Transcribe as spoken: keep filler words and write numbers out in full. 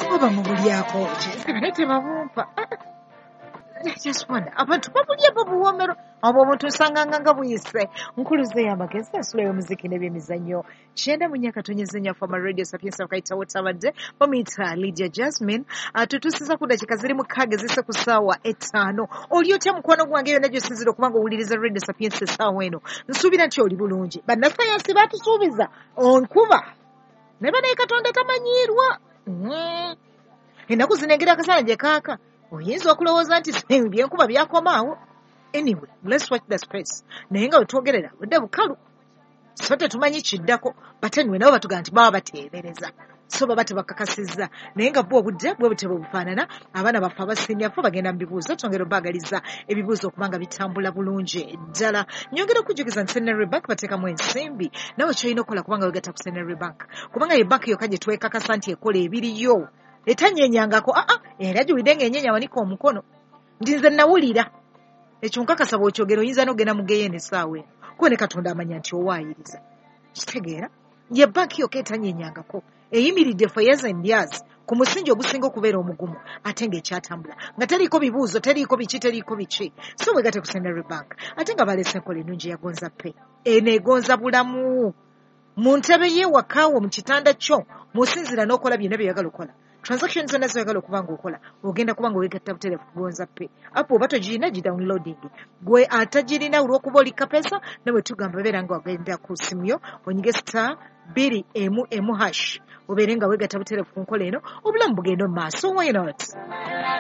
oba mubulyako ki naye tebabumpa. I just wonder abantu babulya babuwoomero abo omuntu osanganga nga buyise. Nkuluze y'amagezi ensula y'omuziki n'ebyemizannyo kyenda mu nnyaka tonyeze nnyo fama radio sapiensa bakayitawo tabadde bamuyita Lydia Jasmine atutuusiza ku dakika ziri mukaaga ezise ku ssaawa etaano. Oli otya mukwano gwange yonna gy'osinzira okuba ng'owuliriza radio sapiensa essaawa eno nsuubira nti oli bulungi. Bannasayansi baatusuubiza onkuba ne banaye Katonda tamanyiirwa. Ennaku zino engeri akasana gye kaaka oyinza okulowooza nti byenkuba byakomaawo. Anyway, let's watch the space. Naye nga wetwogerera budde bukalu so tetumanyi kiddako bateni we nabo batugaa nti baba bateebereza so baba tebakakasizza naye nga bwo obudde bwe butebe bufaanana. Abaana baffe abasinyafu bagenda mu bibuuzo twongera obaagaliza ebibuuzo okuba nga bitambula bulungi ddala. Nyongera okujjukiza nti Centenary Bank bateekamu ensimbi nawe kyolina okukola kubanga wegatta ku Centenary Bank kubanga ye bank yokka gye twekakasa nti ekola ebiriyo etanyenyangako. Aa era giwulidde ng'enyenya wanika omukono ndi nze nawulira ekyo nkakasa bw'okyogera oyinza n'ogenda mu geyeeno essaawa eno kuba ne Katonda amanya nti owaayiriza. Kitegeera ye banki yokka etanyenyangako eyimiridde for years and years ku musingi ogusinga okubeera omugumu ate ng'ekyatambula nga teriiko bibuuzo teriiko biki teriiko biki so bwegate ku Centenary Bank ate nga baleese enkola ennungi yagonza pe eno egonza bulamu mu ntebe y'ewakaawo mu kitanda kyo musinzira n'okola byonna byeyagala okukola. Transactions zonna zoyagala okuba ng'okola ogenda kuba ng'owegatta butereevu kugonza pe apo oba togirina gi downloading gwe atagirina olw'okuba oli kapesa nawe tugamba beera nga wagenda ku simu yo onyige star bbiri emu emu hash obeere nga weegatta butereevu ku nkola eno obulamu bugenda mu maaso. Why not?